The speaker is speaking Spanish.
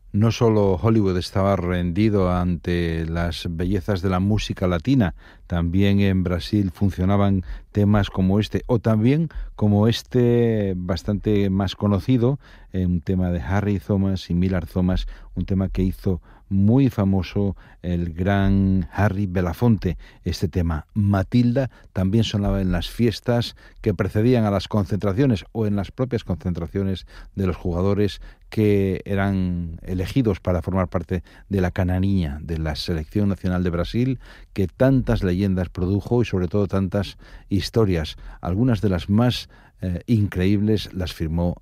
No solo Hollywood estaba rendido ante las bellezas de la música latina, también en Brasil funcionaban temas como este, o también como este bastante más conocido, un tema de Harry Thomas y Millard Thomas, un tema que hizo muy famoso el gran Harry Belafonte. Este tema, Matilda, también sonaba en las fiestas que precedían a las concentraciones o en las propias concentraciones de los jugadores que eran elegidos para formar parte de la canariña de la Selección Nacional de Brasil, que tantas leyendas produjo y sobre todo tantas historias. Algunas de las más increíbles las firmó